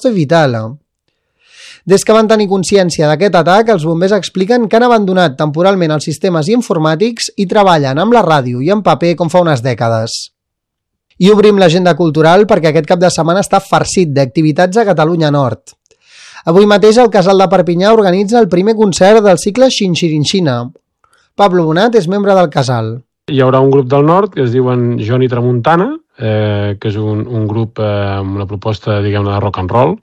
Force Vitale. Des que van tenir consciència d'aquest atac, els bombers expliquen que han abandonat temporalment els sistemes informàtics i treballen amb la ràdio i en paper com fa unes dècades. I obrim l'agenda cultural perquè aquest cap de setmana està farcit d'activitats a Catalunya Nord. Avui mateix el Casal de Perpinyà organitza el primer concert del cicle Xinxirinxina. Pablo Bonat és membre del Casal. Hi haurà un grup del nord que es diuen Johnny Tramuntana, que és un grup amb una proposta, diguem-ne, de rock and roll,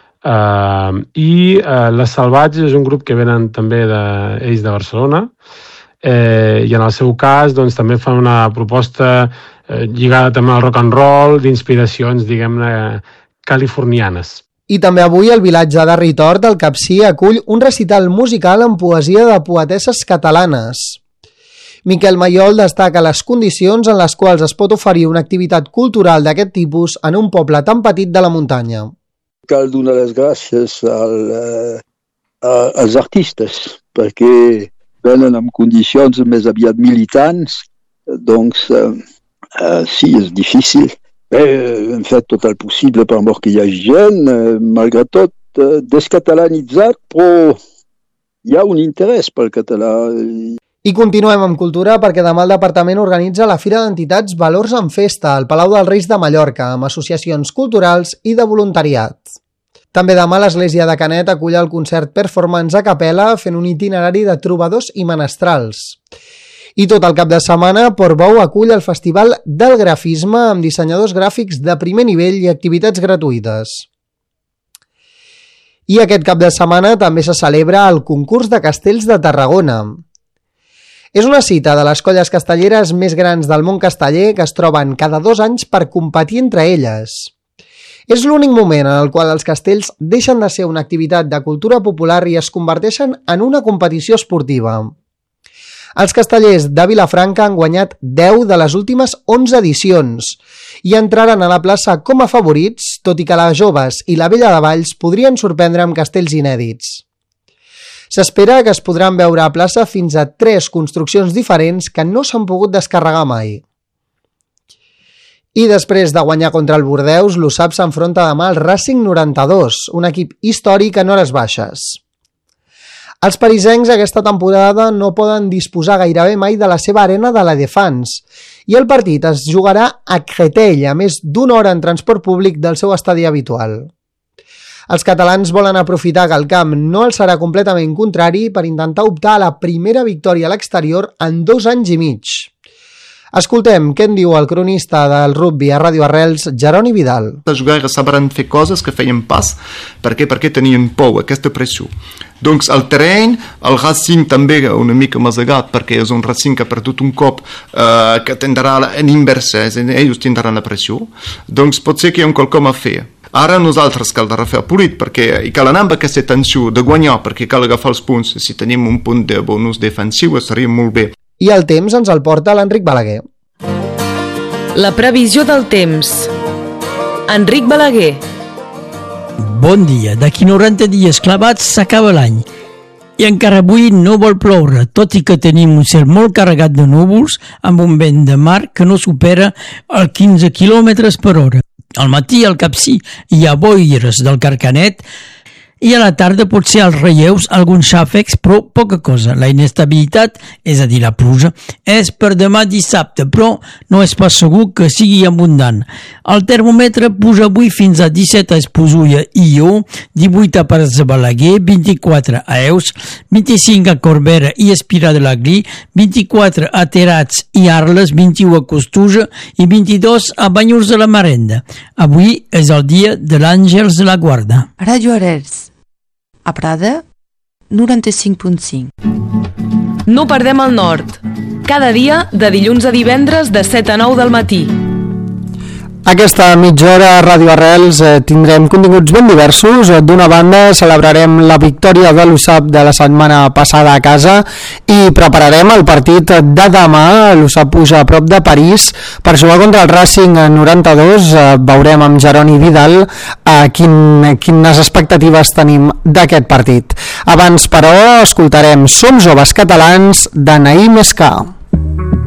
i Les Salvatges és un grup que venen també d'ells de Barcelona, i en el seu cas doncs, també fan una proposta lligada també al rock and roll, d'inspiracions, diguem-ne, californianes. I també avui el vilatge de Ritort, al Capcir, acull un recital musical en poesia de poetesses catalanes. Miquel Mayol destaca les condicions en les quals es pot oferir una activitat cultural d'aquest tipus en un poble tan petit de la muntanya. Cal donar les gràcies als artistes, perquè venen en condicions més aviat militants, doncs sí, és difícil. Hem fet tot el possible per molt que hi hagi gent, malgrat tot descatalanitzat, però hi ha un interès pel català. I continuem amb cultura perquè demà el departament organitza la Fira d'Entitats Valors en Festa al Palau dels Reis de Mallorca amb associacions culturals i de voluntariat. També demà l'Església de Canet acull el concert Performance a Capella fent un itinerari de trobadors i menestrals. I tot el cap de setmana Portbou acull el Festival del Grafisme amb dissenyadors gràfics de primer nivell i activitats gratuïtes. I aquest cap de setmana també se celebra el concurs de castells de Tarragona. És una cita de les colles castelleres més grans del món casteller que es troben cada 2 anys per competir entre elles. És l'únic moment en el qual els castells deixen de ser una activitat de cultura popular i es converteixen en una competició esportiva. Els castellers de Vilafranca han guanyat 10 de les últimes 11 edicions i entraran a la plaça com a favorits, tot i que les joves i la Vella de Valls podrien sorprendre amb castells inèdits. S'espera que es podran veure a plaça fins a 3 construccions diferents que no s'han pogut descarregar mai. I després de guanyar contra el Bordeus, l'USAP s'enfronta demà al Racing 92, un equip històric en hores baixes. Els parisencs aquesta temporada no poden disposar gairebé mai de la seva arena de la Défense i el partit es jugarà a Créteil, a més d'1 hora en transport públic del seu estadi habitual. Els catalans volen aprofitar que el camp no els serà completament contrari per intentar optar a la primera victòria a l'exterior en 2 anys i mig. Escoltem què en diu el cronista del rugby a Ràdio Arrels, Jeroni Vidal. Els jugadors sabran fer coses que feien pas perquè tenien por, aquesta pressió. Doncs el terreny, el Racing també una mica masegat perquè és un Racing que ha perdut un cop que tindrà en inversa, ells tindran la pressió. Doncs pot ser que hi ha quelcom a fer. Ara nosaltres cal de refer el polit perquè cal anar amb aquesta tensió de guanyar perquè cal agafar els punts. Si tenim un punt de bonus defensiu estaria molt bé. I el temps ens el porta l'Enric Balaguer. La previsió del temps. Enric Balaguer. Bon dia. D'aquí 90 dies clavats s'acaba l'any. I encara avui no vol ploure, tot i que tenim un cel molt carregat de núvols amb un vent de mar que no supera els 15 km per hora. Al matí al Capcir hi ha boires del Carcanet i a la tarda pot ser als relleus alguns xàfecs, però poca cosa. La inestabilitat, és a dir, la pluja, és per demà dissabte, però no és pas segur que sigui abundant. El termòmetre puja avui fins a 17 a Esposulla i Ió, 18 a Pares de Balaguer, 24 a Eus, 25 a Corbera i Espirà de l'Aglí, 24 a Terats i Arles, 21 a Costuja i 22 a Banyuls de la Marenda. Avui és el dia de l'Àngels de la Guarda. Ràdio Arrels. A Prada, 95.5. No perdem el nord. Cada dia, de dilluns a divendres, de 7 a 9 del matí. Aquesta mitja hora a Ràdio Arrels tindrem continguts ben diversos. D'una banda celebrarem la victòria de l'USAP de la setmana passada a casa i prepararem el partit de demà. L'USAP puja a prop de París per jugar contra el Racing 92. Veurem amb Jeroni Vidal quines expectatives tenim d'aquest partit. Abans, però, escoltarem Som joves catalans de Naïm Escà.